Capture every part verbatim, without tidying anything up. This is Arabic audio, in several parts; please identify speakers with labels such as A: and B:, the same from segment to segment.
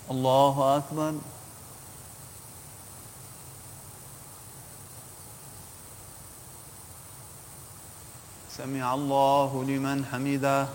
A: الله أكبر. سمع الله لمن حمده.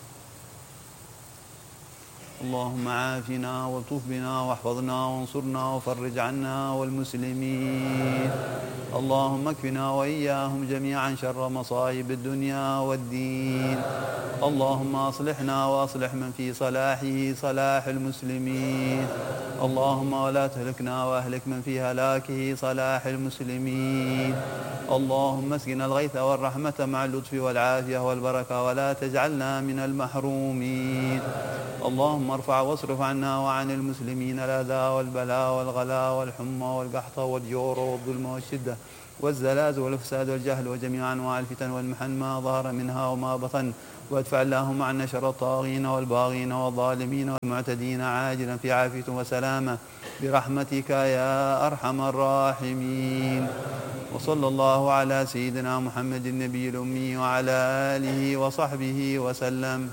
A: اللهم عافنا والطف بنا واحفظنا وانصرنا وفرج عنا والمسلمين. اللهم اكفنا وإياهم جميعا شر مصائب الدنيا والدين. اللهم أصلحنا وأصلح من في صلاحه صلاح المسلمين. اللهم ولا تهلكنا وأهلك من في هلاكه صلاح المسلمين. اللهم اسقنا الغيث والرحمة مع اللطف والعافية والبركة ولا تجعلنا من المحرومين. اللهم ارفع واصرف عنا وعن المسلمين الأذى والبلاء والغلاء والحمى والقحط والجور والظلم والشدة والزلازل والفساد والجهل وجميع أنواع الفتن والمحن ما ظهر منها وما بطن، وادفع اللهم عنا شر الطاغين والباغين والظالمين والمعتدين عاجلا في عافية وسلامة برحمتك يا أرحم الراحمين. وصلى الله على سيدنا محمد النبي الأمي وعلى آله وصحبه وسلم.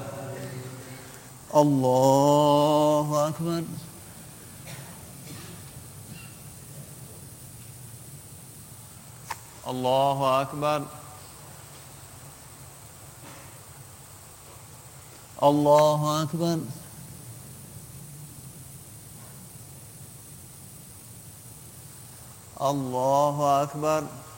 A: الله أكبر. الله أكبر. الله أكبر. الله أكبر.